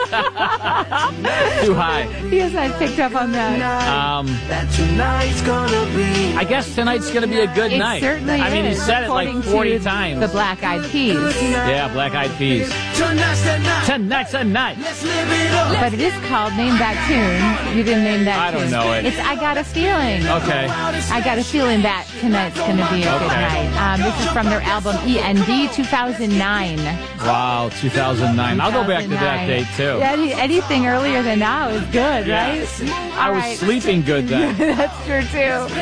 Too high. Yes, I picked up on that. I guess tonight's going to be a good night. It certainly is. I mean, he said it like 40 times. The Black Eyed Peas. Yeah, Black Eyed Peas. Tonight's a night. But it is called Name That Tune. You didn't name that tune. I don't know it. It's I Got a Feeling. Okay. I got a feeling that tonight's going to be a good night. This is from their album END 2009. Wow, 2009. I'll go back to that date, too. Yeah, anything earlier than now is good, right? I was sleeping good then. That's true, too.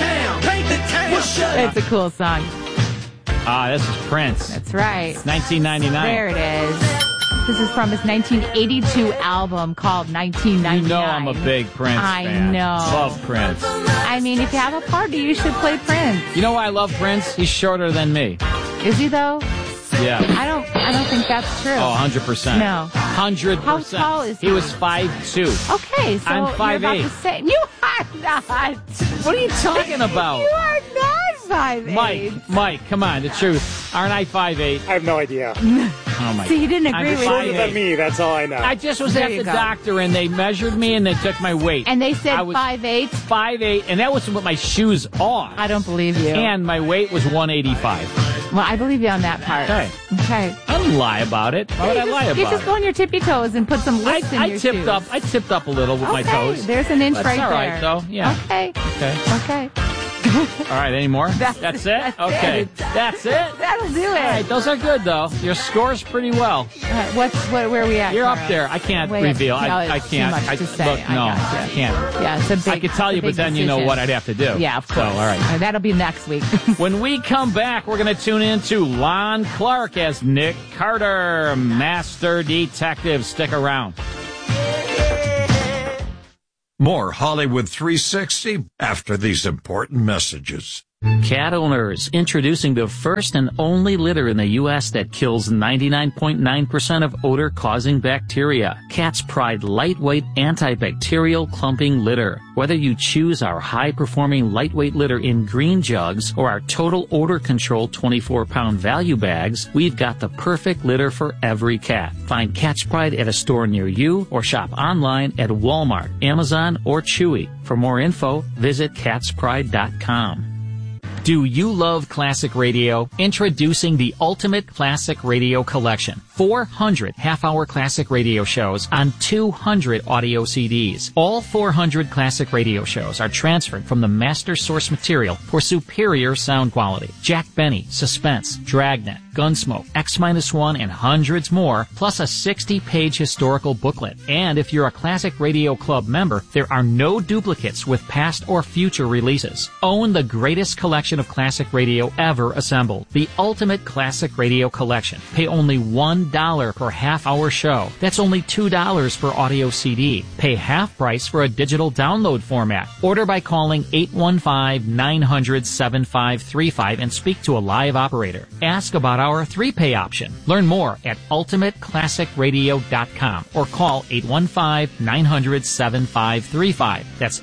It's a cool song. This is Prince. That's right. 1999. There it is. This is from his 1982 album called 1999. You know I'm a big Prince fan. I know. Love Prince. I mean, if you have a party, you should play Prince. You know why I love Prince? He's shorter than me. Is he, though? Yeah. I don't think that's true. Oh, 100%. No. 100%. How tall is he? He was 5'2". Okay, so I'm 5'8". you're about the same. You are not. What are you talking about? You are not 5'8". Mike, come on, the truth. Aren't I 5'8"? I have no idea. Oh my! See, he didn't agree with you. Shorter than me, that's all I know. I just was at the doctor and they measured me and they took my weight. And they said I was 5'8". 5'8", and that was with my shoes on. I don't believe you. And my weight was 185. Well, I believe you on that part. Okay. I didn't lie about it. Why would I lie about it? You just go on your tippy toes and put some lifts in your shoes. I tipped up a little with my toes. There's an inch That's right there. all right, though. Yeah. Okay. All right, any more? That's it? Okay. That's it? That'll do it. All right, those are good, though. Your score's pretty well. Where are we at? You're Carl? up there. I can't Wait, reveal. no, I it's can't. Too much to say. Look, no, I can't. Yeah, it's a big. I could tell you, but then you know what I'd have to do. Yeah, of course. So, all right. That'll be next week. When we come back, we're going to tune into Lon Clark as Nick Carter, Master Detective. Stick around. More Hollywood 360 after these important messages. Cat owners, introducing the first and only litter in the U.S. that kills 99.9% of odor-causing bacteria. Cat's Pride lightweight antibacterial clumping litter. Whether you choose our high-performing lightweight litter in green jugs or our total odor control 24-pound value bags, we've got the perfect litter for every cat. Find Cat's Pride at a store near you or shop online at Walmart, Amazon, or Chewy. For more info, visit catspride.com. Do you love classic radio? Introducing the Ultimate Classic Radio Collection. 400 half-hour classic radio shows on 200 audio CDs. All 400 classic radio shows are transferred from the master source material for superior sound quality. Jack Benny, Suspense, Dragnet, Gunsmoke, X-1, and hundreds more, plus a 60-page historical booklet. And if you're a Classic Radio Club member, there are no duplicates with past or future releases. Own the greatest collection of classic radio ever assembled. The Ultimate Classic Radio Collection. Pay only $1 per half-hour show. That's only $2 per audio CD. Pay half price for a digital download format. Order by calling 815-900-7535 and speak to a live operator. Ask about our 3-pay option. Learn more at ultimateclassicradio.com or call 815-900-7535. That's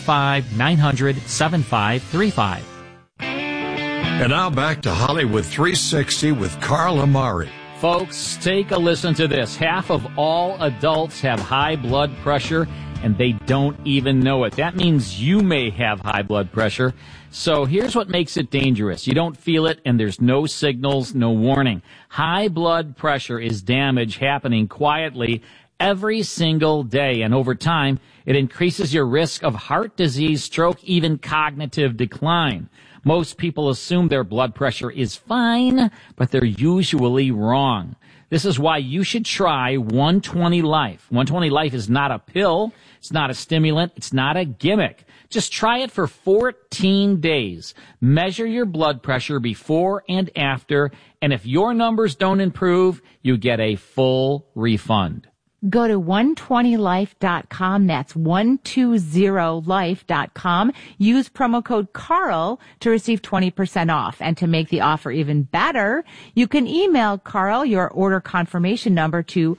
815-900-7535. And now back to Hollywood 360 with Carl Amari. Folks, take a listen to this. Half of all adults have high blood pressure, and they don't even know it. That means you may have high blood pressure. So here's what makes it dangerous. You don't feel it, and there's no signals, no warning. High blood pressure is damage happening quietly every single day, and over time, it increases your risk of heart disease, stroke, even cognitive decline. Most people assume their blood pressure is fine, but they're usually wrong. This is why you should try 120 Life. 120 Life is not a pill. It's not a stimulant. It's not a gimmick. Just try it for 14 days. Measure your blood pressure before and after, and if your numbers don't improve, you get a full refund. Go to 120life.com. That's 120life.com. Use promo code Carl to receive 20% off. And to make the offer even better, you can email Carl your order confirmation number to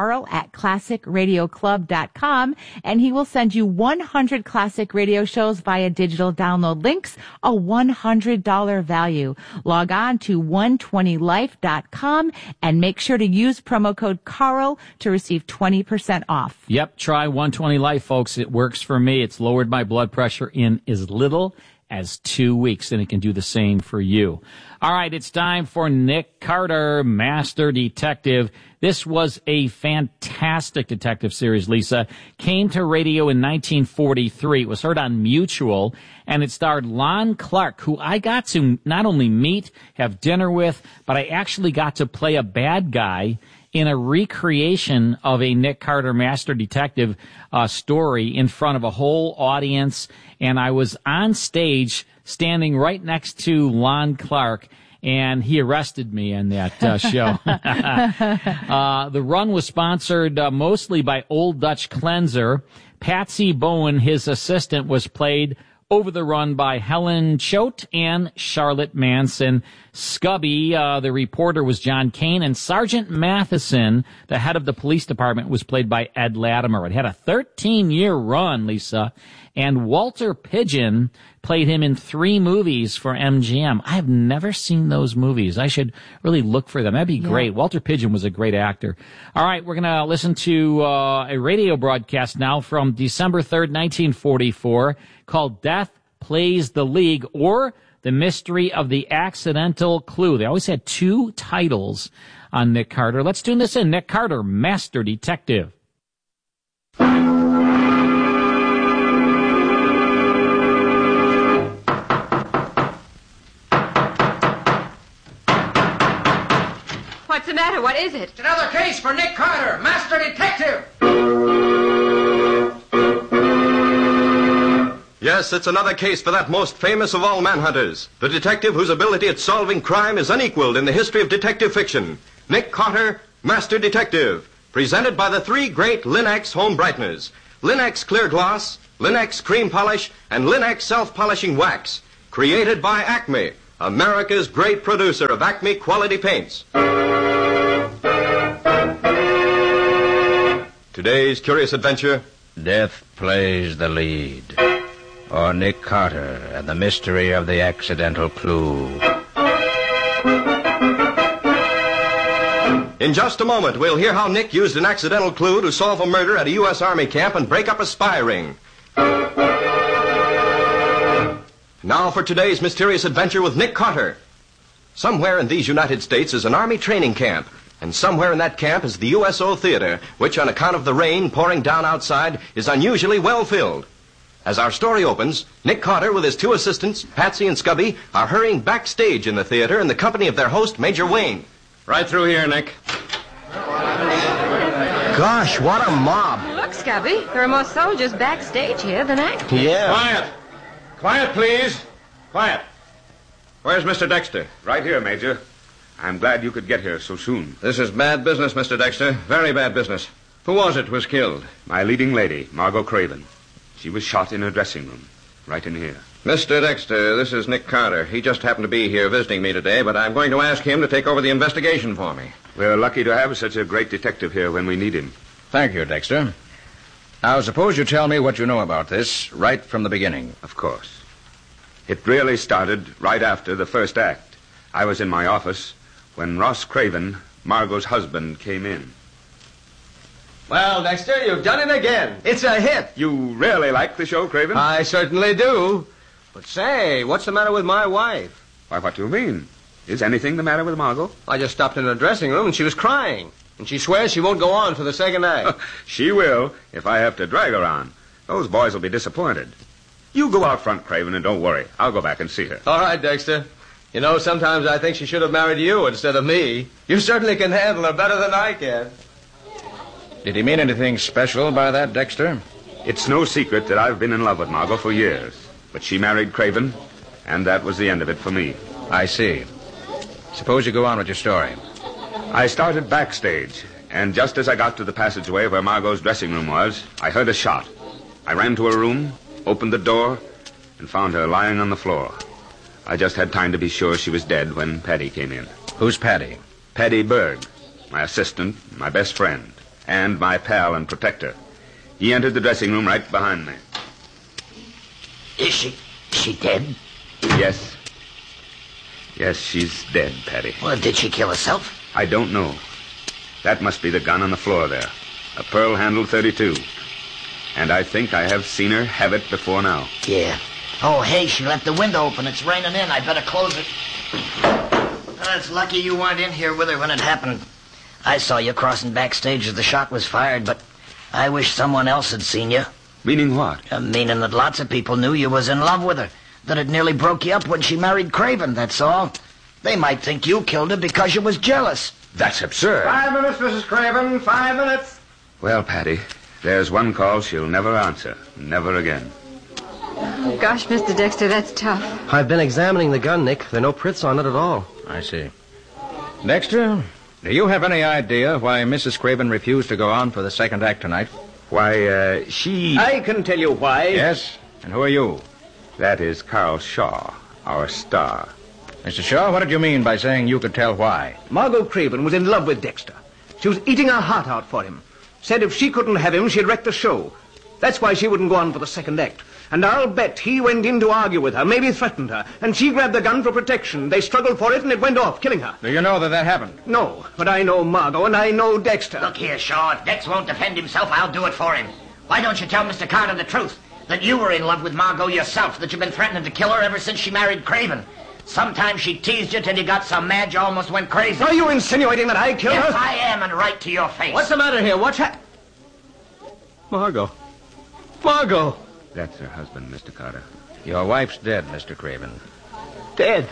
Carl@classicradioclub.com, and he will send you 100 classic radio shows via digital download links, a $100 value. Log on to 120life.com and make sure to use promo code Carl to receive 20% off. Yep, try 120 Life, folks. It works for me. It's lowered my blood pressure in as little as 2 weeks, and it can do the same for you. All right, it's time for Nick Carter, Master Detective. This was a fantastic detective series, Lisa. Came to radio in 1943. It was heard on Mutual, and it starred Lon Clark, who I got to not only meet, have dinner with, but I actually got to play a bad guy in a recreation of a Nick Carter Master Detective story in front of a whole audience. And I was on stage standing right next to Lon Clark, and he arrested me in that show. The run was sponsored mostly by Old Dutch Cleanser. Patsy Bowen, his assistant, was played over the run by Helen Choate and Charlotte Manson. Scubby, the reporter, was John Kane, and Sergeant Matheson, the head of the police department, was played by Ed Latimer. It had a 13-year run, Lisa, and Walter Pidgeon played him in 3 movies for MGM. I have never seen those movies. I should really look for them. That'd be great. Walter Pidgeon was a great actor. All right, we're going to listen to a radio broadcast now from December 3rd, 1944, called Death Plays the League, or The Mystery of the Accidental Clue. They always had 2 titles on Nick Carter. Let's tune this in. Nick Carter, Master Detective. What's the matter? What is it? It's another case for Nick Carter, Master Detective. Yes, it's another case for that most famous of all manhunters, the detective whose ability at solving crime is unequaled in the history of detective fiction. Nick Carter, Master Detective, presented by the 3 great Linex home brighteners: Linex Clear Gloss, Linex Cream Polish, and Linex Self-Polishing Wax. Created by Acme, America's great producer of Acme quality paints. Today's curious adventure: Death Plays the Lead, or Nick Carter and the Mystery of the Accidental Clue. In just a moment, we'll hear how Nick used an accidental clue to solve a murder at a U.S. Army camp and break up a spy ring. Now for today's mysterious adventure with Nick Carter. Somewhere in these United States is an Army training camp, and somewhere in that camp is the USO Theater, which on account of the rain pouring down outside is unusually well filled. As our story opens, Nick Carter with his 2 assistants, Patsy and Scubby, are hurrying backstage in the theater in the company of their host, Major Wayne. Right through here, Nick. Gosh, what a mob. Look, Scubby, there are more soldiers backstage here than actors. Yeah. Quiet. Quiet, please. Quiet. Where's Mr. Dexter? Right here, Major. I'm glad you could get here so soon. This is bad business, Mr. Dexter. Very bad business. Who was it was killed? My leading lady, Margot Craven. She was shot in her dressing room, right in here. Mr. Dexter, this is Nick Carter. He just happened to be here visiting me today, but I'm going to ask him to take over the investigation for me. We're lucky to have such a great detective here when we need him. Thank you, Dexter. Now, suppose you tell me what you know about this right from the beginning. Of course. It really started right after the first act. I was in my office when Ross Craven, Margot's husband, came in. Well, Dexter, you've done it again. It's a hit. You really like the show, Craven? I certainly do. But say, what's the matter with my wife? Why, what do you mean? Is anything the matter with Margot? I just stopped in her dressing room and she was crying. And she swears she won't go on for the second act. She will, if I have to drag her on. Those boys will be disappointed. You go out front, Craven, and don't worry. I'll go back and see her. All right, Dexter. You know, sometimes I think she should have married you instead of me. You certainly can handle her better than I can. Did he mean anything special by that, Dexter? It's no secret that I've been in love with Margot for years. But she married Craven, and that was the end of it for me. I see. Suppose you go on with your story. I started backstage, and just as I got to the passageway where Margot's dressing room was, I heard a shot. I ran to her room, opened the door, and found her lying on the floor. I just had time to be sure she was dead when Paddy came in. Who's Paddy? Paddy Berg, my assistant, my best friend, and my pal and protector. He entered the dressing room right behind me. Is she dead? Yes. Yes, she's dead, Paddy. Well, did she kill herself? I don't know. That must be the gun on the floor there. a pearl handle .32. And I think I have seen her have it before now. Yeah. Oh, hey, she left the window open. It's raining in. I better close it. It's lucky you weren't in here with her when it happened. I saw you crossing backstage as the shot was fired, but I wish someone else had seen you. Meaning what? Meaning that lots of people knew you was in love with her. That it nearly broke you up when she married Craven, that's all. They might think you killed her because you was jealous. That's absurd. 5 minutes, Mrs. Craven. 5 minutes. Well, Patty, there's one call she'll never answer. Never again. Oh, gosh, Mr. Dexter, that's tough. I've been examining the gun, Nick. There are no prints on it at all. I see. Dexter, do you have any idea why Mrs. Craven refused to go on for the second act tonight? Why, she... I can tell you why. Yes? And who are you? That is Carl Shaw, our star. Mr. Shaw, what did you mean by saying you could tell why? Margot Craven was in love with Dexter. She was eating her heart out for him. Said if she couldn't have him, she'd wreck the show. That's why she wouldn't go on for the second act. And I'll bet he went in to argue with her, maybe threatened her, and she grabbed the gun for protection. They struggled for it, and it went off, killing her. Do you know that happened? No, but I know Margot, and I know Dexter. Look here, Shaw. If Dex won't defend himself, I'll do it for him. Why don't you tell Mr. Carter the truth? That you were in love with Margot yourself, that you've been threatening to kill her ever since she married Craven. Sometimes she teased you till you got so mad you almost went crazy. Are you insinuating that I killed her? Yes, I am, and right to your face. What's the matter here? What's Margot. Margot. That's her husband, Mr. Carter. Your wife's dead, Mr. Craven. Dead?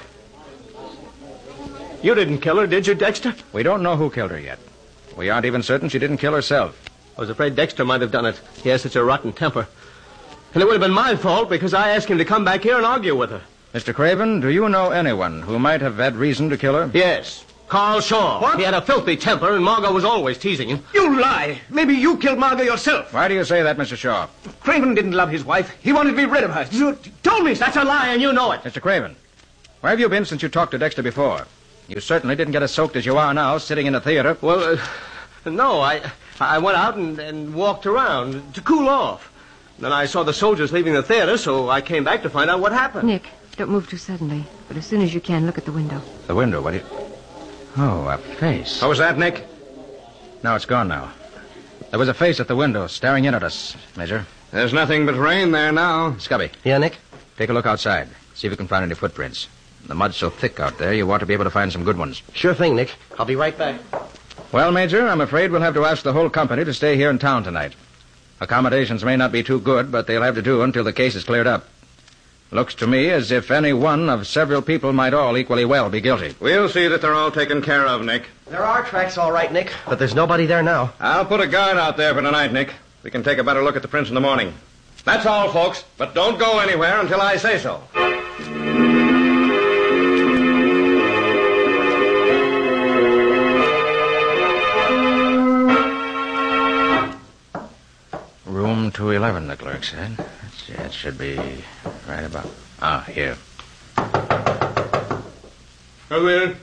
You didn't kill her, did you, Dexter? We don't know who killed her yet. We aren't even certain she didn't kill herself. I was afraid Dexter might have done it. He has such a rotten temper. And it would have been my fault because I asked him to come back here and argue with her. Mr. Craven, do you know anyone who might have had reason to kill her? Yes. Carl Shaw. What? He had a filthy temper, and Margot was always teasing him. You lie. Maybe you killed Margot yourself. Why do you say that, Mr. Shaw? Craven didn't love his wife. He wanted to be rid of her. You told me that's a lie, and you know it. Mr. Craven, where have you been since you talked to Dexter before? You certainly didn't get as soaked as you are now, sitting in a theater. Well, no, I went out and walked around to cool off. Then I saw the soldiers leaving the theater, so I came back to find out what happened. Nick, don't move too suddenly. But as soon as you can, look at the window. The window? What do you... Oh, a face. What was that, Nick? No, it's gone now. There was a face at the window, staring in at us, Major. There's nothing but rain there now. Scubby. Yeah, Nick? Take a look outside. See if you can find any footprints. The mud's so thick out there, you ought to be able to find some good ones. Sure thing, Nick. I'll be right back. Well, Major, I'm afraid we'll have to ask the whole company to stay here in town tonight. Accommodations may not be too good, but they'll have to do until the case is cleared up. Looks to me as if any one of several people might all equally well be guilty. We'll see that they're all taken care of, Nick. There are tracks, all right, Nick, but there's nobody there now. I'll put a guard out there for tonight, Nick. We can take a better look at the prints in the morning. That's all, folks, but don't go anywhere until I say so. Room 211, the clerk said. Let's see, it should be right about... Ah, here. Come in.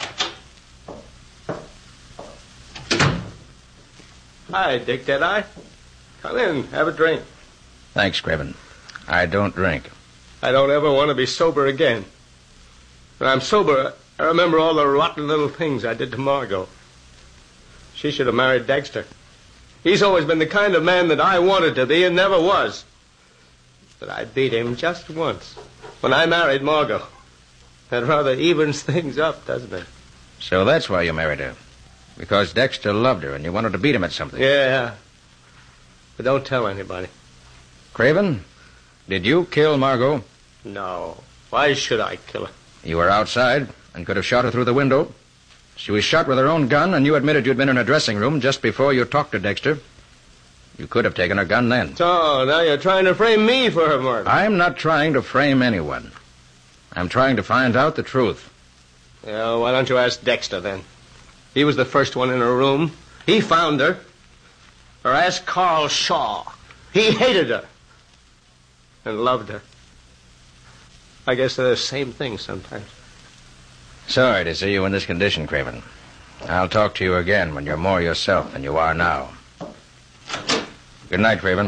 Hi, Dick Deadeye. Come in, have a drink. Thanks, Craven. I don't drink. I don't ever want to be sober again. When I'm sober, I remember all the rotten little things I did to Margot. She should have married Dexter. He's always been the kind of man that I wanted to be and never was. But I beat him just once, when I married Margot. That rather evens things up, doesn't it? So that's why you married her. Because Dexter loved her and you wanted to beat him at something. Yeah. But don't tell anybody. Craven, did you kill Margot? No. Why should I kill her? You were outside and could have shot her through the window. She was shot with her own gun, and you admitted you'd been in her dressing room just before you talked to Dexter. You could have taken her gun then. So, now you're trying to frame me for her murder. I'm not trying to frame anyone. I'm trying to find out the truth. Yeah, why don't you ask Dexter, then? He was the first one in her room. He found her. Or ask Carl Shaw. He hated her. And loved her. I guess they're the same thing sometimes. Sorry to see you in this condition, Craven. I'll talk to you again when you're more yourself than you are now. Good night, Craven.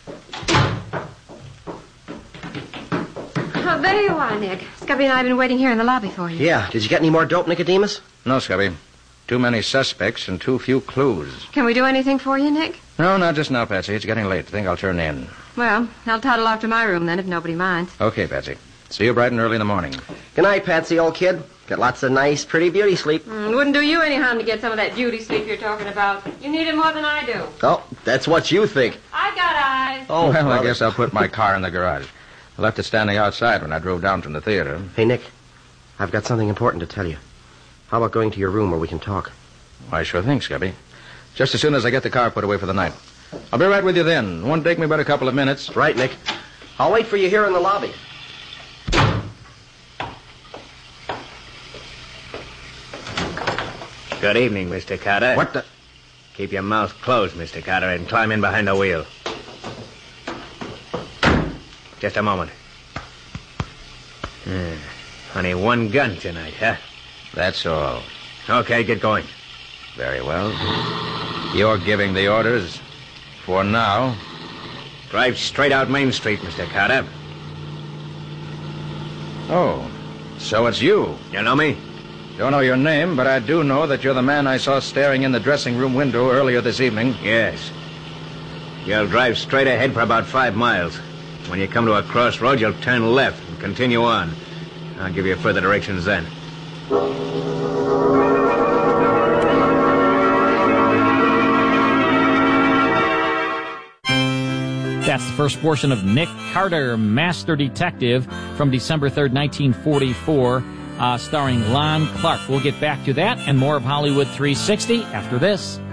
Oh, there you are, Nick. Scubby and I have been waiting here in the lobby for you. Yeah. Did you get any more dope, Nicodemus? No, Scubby. Too many suspects and too few clues. Can we do anything for you, Nick? No, not just now, Patsy. It's getting late. I think I'll turn in. Well, I'll toddle off to my room then, if nobody minds. Okay, Patsy. See you bright and early in the morning. Good night, Patsy, old kid. Get lots of nice, pretty beauty sleep. Wouldn't do you any harm to get some of that beauty sleep you're talking about. You need it more than I do. Oh, that's what you think. I got eyes. Oh, well, I guess I'll put my car in the garage. I left it standing outside when I drove down from the theater. Hey, Nick, I've got something important to tell you. How about going to your room where we can talk? Why, sure thing, Scubby. Just as soon as I get the car put away for the night. I'll be right with you then. Won't take me but a couple of minutes. Right, Nick. I'll wait for you here in the lobby. Good evening, Mr. Carter. What the... Keep your mouth closed, Mr. Carter, and climb in behind the wheel. Just a moment. Only one gun tonight, huh? That's all. Okay, get going. Very well. You're giving the orders. For now. Drive straight out Main Street, Mr. Carter. Oh, so it's you. You know me? Don't know your name, but I do know that you're the man I saw staring in the dressing room window earlier this evening. Yes. You'll drive straight ahead for about 5 miles. When you come to a crossroad, you'll turn left and continue on. I'll give you further directions then. That's the first portion of Nick Carter, Master Detective, from December 3rd, 1944, starring Lon Clark. We'll get back to that and more of Hollywood 360 after this.